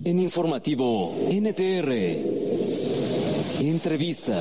En Informativo NTR, entrevista.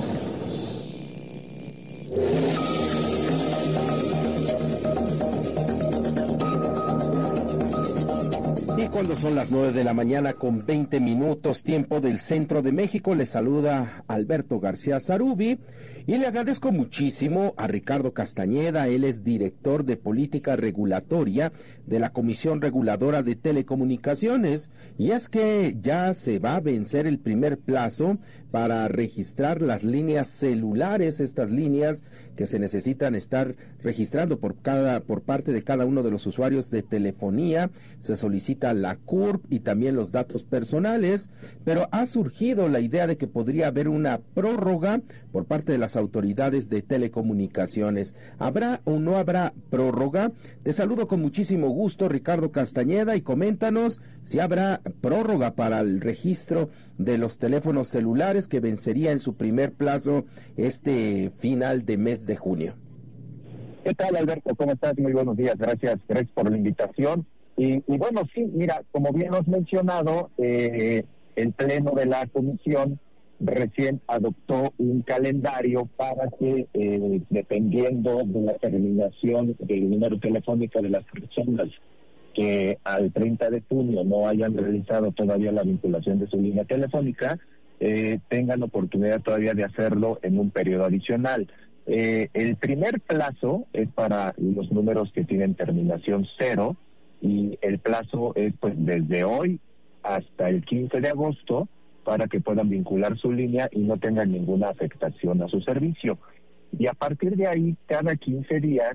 Y cuando son las 9 de la mañana con 20 minutos, tiempo del centro de México, le saluda Alberto García Zarubi y le agradezco muchísimo a Ricardo Castañeda. Él es director de política regulatoria de la Comisión Reguladora de Telecomunicaciones, y es que ya se va a vencer el primer plazo para registrar las líneas celulares, estas líneas que se necesitan estar registrando por parte de cada uno de los usuarios de telefonía. Se solicita la CURP y también los datos personales, pero ha surgido la idea de que podría haber una prórroga por parte de las autoridades de telecomunicaciones. ¿Habrá o no habrá prórroga? Te saludo con muchísimo gusto, Ricardo Castañeda, y coméntanos si habrá prórroga para el registro de los teléfonos celulares que vencería en su primer plazo este final de mes de junio. ¿Qué tal, Alberto? ¿Cómo estás? Muy buenos días. Gracias por la invitación. Y bueno, sí, mira, como bien has mencionado, el Pleno de la Comisión recién adoptó un calendario para que, dependiendo de la terminación del número telefónico de las personas que al 30 de junio no hayan realizado todavía la vinculación de su línea telefónica, tengan oportunidad todavía de hacerlo en un periodo adicional. El primer plazo es para los números que tienen terminación 0, y el plazo es pues desde hoy hasta el 15 de agosto para que puedan vincular su línea y no tengan ninguna afectación a su servicio. Y a partir de ahí, cada 15 días,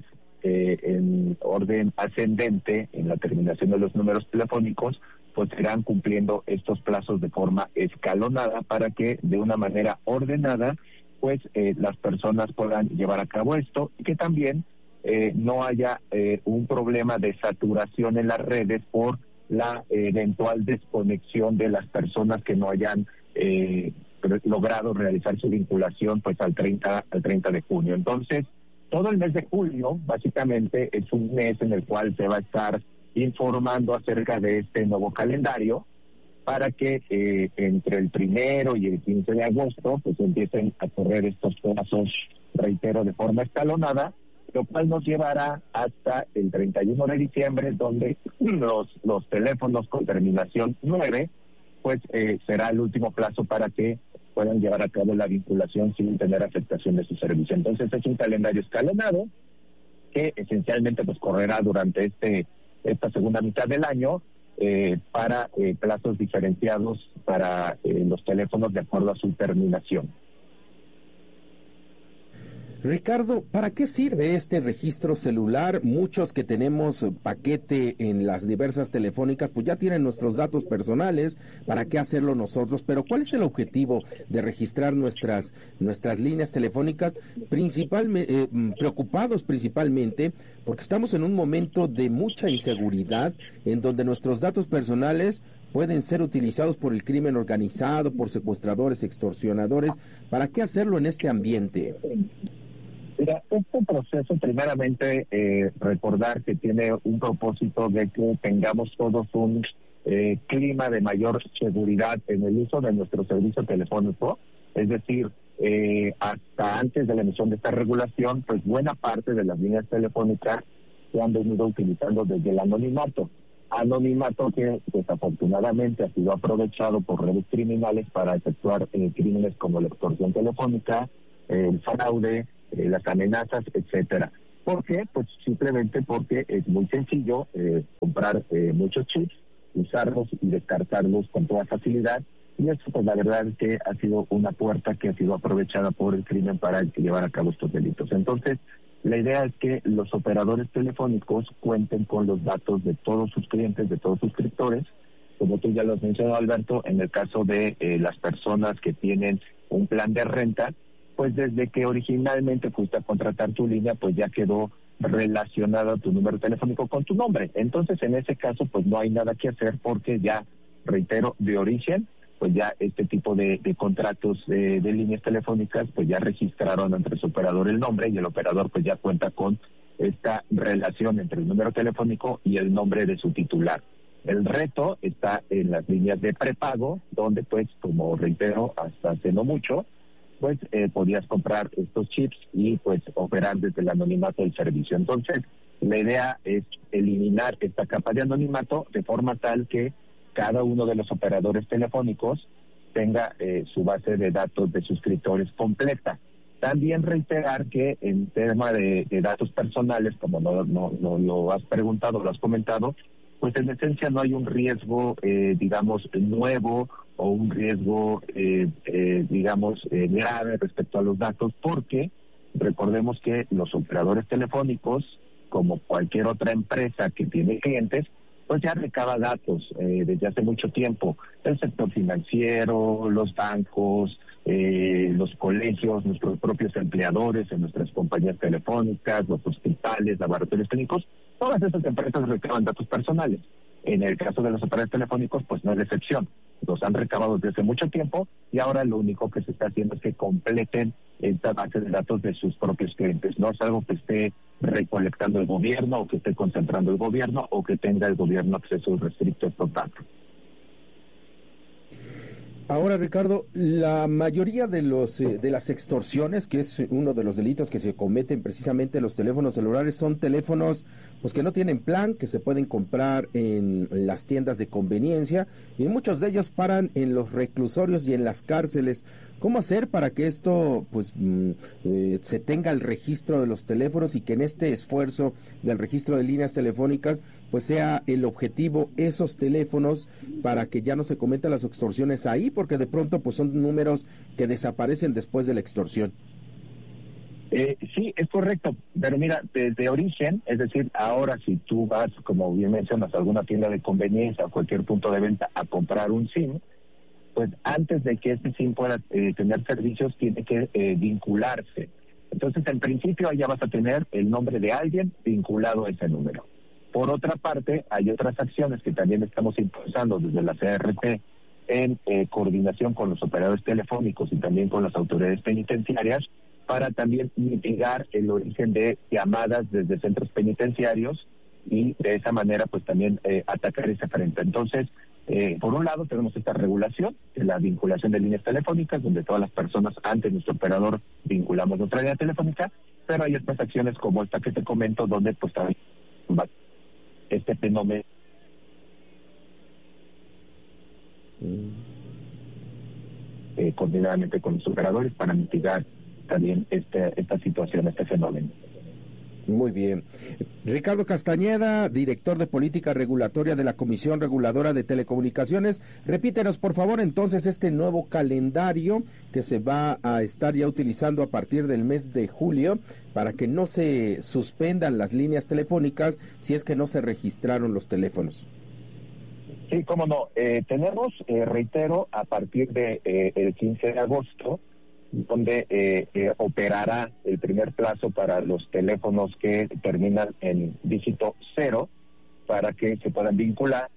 en orden ascendente, en la terminación de los números telefónicos, pues irán cumpliendo estos plazos de forma escalonada para que de una manera ordenada, pues las personas puedan llevar a cabo esto, y que también no haya un problema de saturación en las redes por la eventual desconexión de las personas que no hayan logrado realizar su vinculación pues al 30 de junio. Entonces, todo el mes de julio básicamente es un mes en el cual se va a estar informando acerca de este nuevo calendario para que entre el 1 y el 15 de agosto pues empiecen a correr estos plazos, reitero, de forma escalonada, lo cual nos llevará hasta el 31 de diciembre, donde los teléfonos con terminación 9, pues será el último plazo para que puedan llevar a cabo la vinculación sin tener afectación de su servicio. Entonces es un calendario escalonado que esencialmente pues correrá durante esta segunda mitad del año, para plazos diferenciados para los teléfonos de acuerdo a su terminación. Ricardo, ¿para qué sirve este registro celular? Muchos que tenemos paquete en las diversas telefónicas, pues ya tienen nuestros datos personales. ¿Para qué hacerlo nosotros? Pero ¿cuál es el objetivo de registrar nuestras líneas telefónicas? Principalmente, preocupados principalmente porque estamos en un momento de mucha inseguridad, en donde nuestros datos personales pueden ser utilizados por el crimen organizado, por secuestradores, extorsionadores. ¿Para qué hacerlo en este ambiente? Mira, este proceso, primeramente, recordar que tiene un propósito de que tengamos todos un clima de mayor seguridad en el uso de nuestro servicio telefónico. Es decir, hasta antes de la emisión de esta regulación, pues buena parte de las líneas telefónicas se han venido utilizando desde el anonimato. Anonimato que desafortunadamente ha sido aprovechado por redes criminales para efectuar crímenes como la extorsión telefónica, el fraude, las amenazas, etcétera. ¿Por qué? Pues simplemente porque es muy sencillo comprar muchos chips, usarlos y descartarlos con toda facilidad, y eso pues la verdad es que ha sido una puerta que ha sido aprovechada por el crimen para llevar a cabo estos delitos. Entonces, la idea es que los operadores telefónicos cuenten con los datos de todos sus clientes, de todos sus suscriptores, como tú ya lo has mencionado, Alberto, en el caso de las personas que tienen un plan de renta, pues desde que originalmente fuiste a contratar tu línea, pues ya quedó relacionado tu número telefónico con tu nombre. Entonces, en ese caso, pues no hay nada que hacer porque ya, reitero, de origen, pues ya este tipo de contratos de líneas telefónicas, pues ya registraron entre su operador el nombre, y el operador pues ya cuenta con esta relación entre el número telefónico y el nombre de su titular. De El reto está en las líneas de prepago, donde pues, como reitero, hasta hace no mucho, pues podías comprar estos chips y pues operar desde el anonimato del servicio. Entonces, la idea es eliminar esta capa de anonimato de forma tal que cada uno de los operadores telefónicos tenga su base de datos de suscriptores completa. También reiterar que en tema de datos personales, como no lo has preguntado, lo has comentado, pues en esencia no hay un riesgo, digamos, nuevo o un riesgo, grave respecto a los datos, porque recordemos que los operadores telefónicos, como cualquier otra empresa que tiene clientes, pues ya recaba datos desde hace mucho tiempo. El sector financiero, los bancos, los colegios, nuestros propios empleadores en nuestras compañías telefónicas, los hospitales, laboratorios clínicos, todas esas empresas recaban datos personales. En el caso de los operadores telefónicos, pues no es la excepción. Los han recabado desde hace mucho tiempo y ahora lo único que se está haciendo es que completen esta base de datos de sus propios clientes. No es algo que esté recolectando el gobierno o que esté concentrando el gobierno o que tenga el gobierno acceso restricto a estos datos. Ahora, Ricardo, la mayoría de las extorsiones, que es uno de los delitos que se cometen precisamente en los teléfonos celulares, son teléfonos pues que no tienen plan, que se pueden comprar en las tiendas de conveniencia, y muchos de ellos paran en los reclusorios y en las cárceles. ¿Cómo hacer para que esto pues se tenga el registro de los teléfonos y que en este esfuerzo del registro de líneas telefónicas pues sea el objetivo esos teléfonos, para que ya no se cometan las extorsiones ahí, porque de pronto pues son números que desaparecen después de la extorsión? Sí, es correcto, pero mira, desde origen, es decir, ahora si tú vas, como bien mencionas, a alguna tienda de conveniencia o cualquier punto de venta a comprar un SIM, pues antes de que este SIM pueda tener servicios, tiene que vincularse. Entonces, en principio, ya vas a tener el nombre de alguien vinculado a ese número. Por otra parte, hay otras acciones que también estamos impulsando desde la CRT en coordinación con los operadores telefónicos y también con las autoridades penitenciarias, para también mitigar el origen de llamadas desde centros penitenciarios y de esa manera pues también atacar esa frente. Entonces, por un lado tenemos esta regulación de la vinculación de líneas telefónicas, donde todas las personas ante nuestro operador vinculamos nuestra línea telefónica, pero hay otras acciones como esta que te comento, donde pues también este fenómeno coordinadamente con los operadores para mitigar también esta situación, este fenómeno. Muy bien. Ricardo Castañeda, director de Política Regulatoria de la Comisión Reguladora de Telecomunicaciones. Repítenos, por favor, entonces este nuevo calendario que se va a estar ya utilizando a partir del mes de julio para que no se suspendan las líneas telefónicas si es que no se registraron los teléfonos. Sí, cómo no. Tenemos, reitero, a partir de el 15 de agosto, donde operará el primer plazo para los teléfonos que terminan en dígito 0 para que se puedan vincular.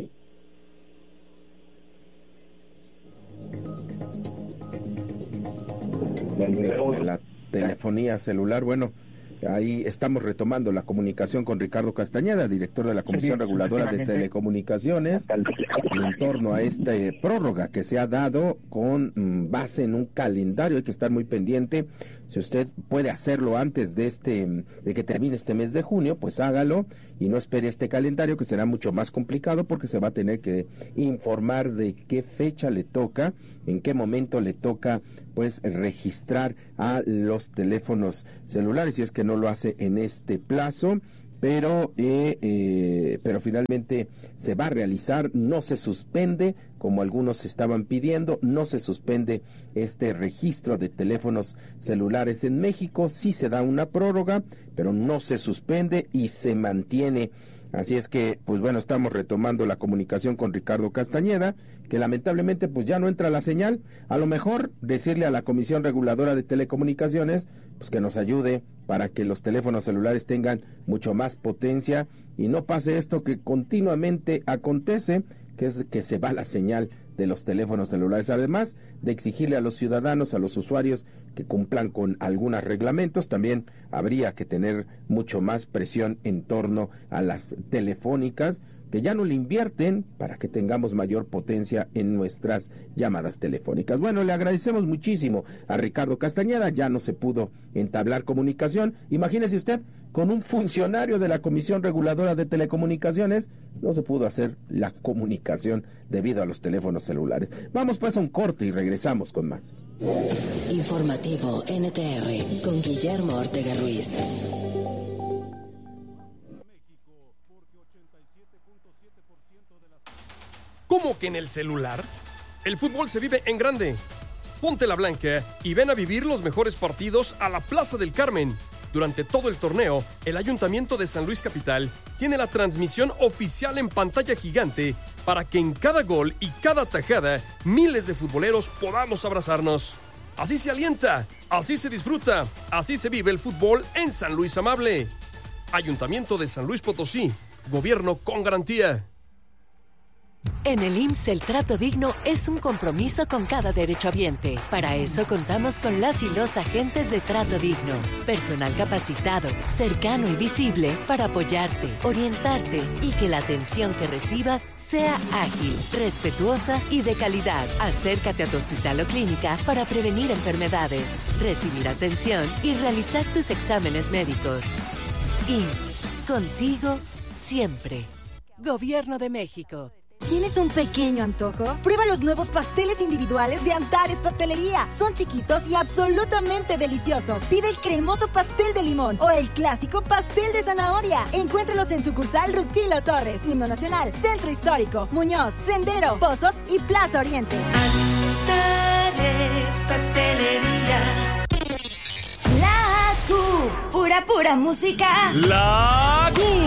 La telefonía celular, bueno, ahí estamos retomando la comunicación con Ricardo Castañeda, director de la Comisión Reguladora de Telecomunicaciones, en torno a esta prórroga que se ha dado con base en un calendario. Hay que estar muy pendiente. Si usted puede hacerlo antes de que termine este mes de junio, pues hágalo y no espere este calendario, que será mucho más complicado, porque se va a tener que informar de qué fecha le toca, en qué momento le toca pues registrar a los teléfonos celulares, si es que no lo hace en este plazo, pero finalmente se va a realizar. No se suspende, como algunos estaban pidiendo, no se suspende este registro de teléfonos celulares en México. Sí se da una prórroga, pero no se suspende y se mantiene. Así es que, pues bueno, estamos retomando la comunicación con Ricardo Castañeda, que lamentablemente pues ya no entra la señal. A lo mejor decirle a la Comisión Reguladora de Telecomunicaciones pues que nos ayude para que los teléfonos celulares tengan mucho más potencia y no pase esto que continuamente acontece, que es que se va la señal de los teléfonos celulares, además de exigirle a los ciudadanos, a los usuarios, que cumplan con algunos reglamentos. También habría que tener mucho más presión en torno a las telefónicas, que ya no le invierten para que tengamos mayor potencia en nuestras llamadas telefónicas. Bueno, le agradecemos muchísimo a Ricardo Castañeda, ya no se pudo entablar comunicación. Imagínese usted, con un funcionario de la Comisión Reguladora de Telecomunicaciones, no se pudo hacer la comunicación debido a los teléfonos celulares. Vamos pues a un corte y regresamos con más. Informativo NTR con Guillermo Ortega Ruiz. ¿Cómo que en el celular? El fútbol se vive en grande. Ponte la blanca y ven a vivir los mejores partidos a la Plaza del Carmen. Durante todo el torneo, el Ayuntamiento de San Luis Capital tiene la transmisión oficial en pantalla gigante para que en cada gol y cada tajada miles de futboleros podamos abrazarnos. Así se alienta, así se disfruta, así se vive el fútbol en San Luis Amable. Ayuntamiento de San Luis Potosí, gobierno con garantía. En el IMSS el trato digno es un compromiso con cada derechohabiente. Para eso contamos con las y los agentes de trato digno. Personal capacitado, cercano y visible para apoyarte, orientarte y que la atención que recibas sea ágil, respetuosa y de calidad. Acércate a tu hospital o clínica para prevenir enfermedades, recibir atención y realizar tus exámenes médicos. IMSS, contigo siempre. Gobierno de México. ¿Tienes un pequeño antojo? Prueba los nuevos pasteles individuales de Antares Pastelería. Son chiquitos y absolutamente deliciosos. Pide el cremoso pastel de limón o el clásico pastel de zanahoria. Encuéntralos en sucursal Rutilo Torres, Himno Nacional, Centro Histórico, Muñoz, Sendero, Pozos y Plaza Oriente. Antares Pastelería. La Q, pura música. La Q.